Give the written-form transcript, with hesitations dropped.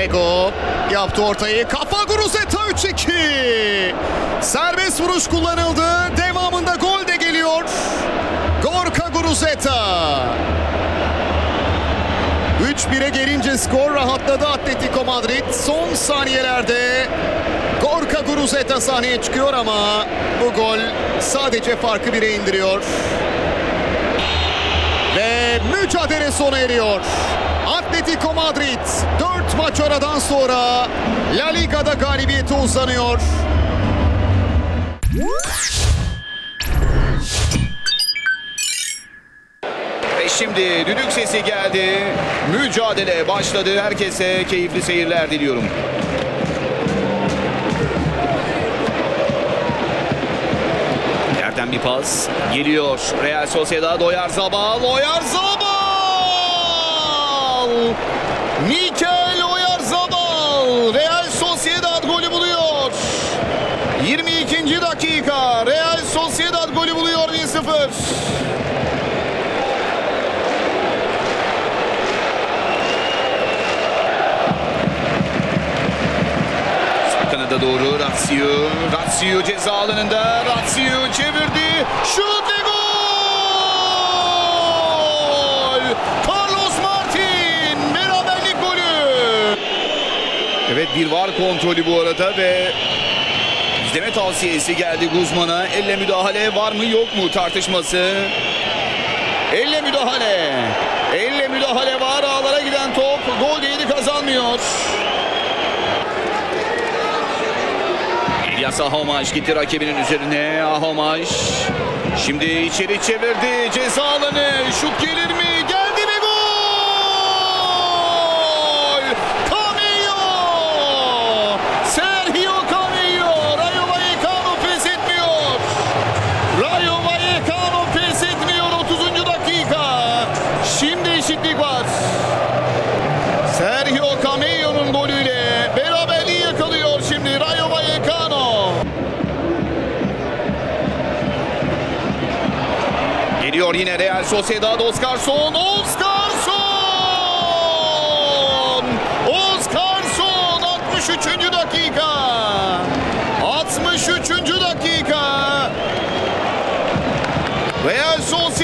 Diego yaptı ortayı. Kafa Guruzeta 3-2. Serbest vuruş kullanıldı. Devamında gol de geliyor. Gorka Guruzeta. 3-1'e gelince skor rahatladı Atletico Madrid. Son saniyelerde Gorka Guruzeta sahneye çıkıyor ama bu gol sadece farkı 1'e indiriyor. Ve mücadele sona eriyor. Atletico Madrid 4 maç aradan sonra La Liga'da galibiyete uzanıyor. Ve şimdi düdük sesi geldi. Mücadele başladı. Herkese keyifli seyirler diliyorum. Yerden bir pas geliyor. Real Sociedad Oyarzabal. Mikel Oyarzabal. Real Sociedad golü buluyor. 22. dakika. Real Sociedad golü buluyor 1-0. Kanada doğru Ratsiu ceza alanında. Ratsiu çevirdi. Şut ve gol! Carlos Martin beraberlik golü. Evet, bir VAR kontrolü bu arada ve izleme tavsiyesi geldi Guzman'a. Elle müdahale var mı yok mu tartışması. Elle müdahale var. Ağlara giden top gol değeri kazanmıyor. İlyas Ahomaş gitti rakibinin üzerine. Ahomaş şimdi içeri çevirdi. Ceza alanı. Şut gelir mi? Geldi ve gol! Camello! Sergio Camello! Rayo Vallecano pes etmiyor. 30. dakika. Şimdi eşitlik var. Sergio Camello'nun golüyle beraberliği yakalıyor şimdi Rayo Vallecano. Geliyor yine Real Sociedad. Oscarson 63. dakika. 63. dakika. Real Sociedad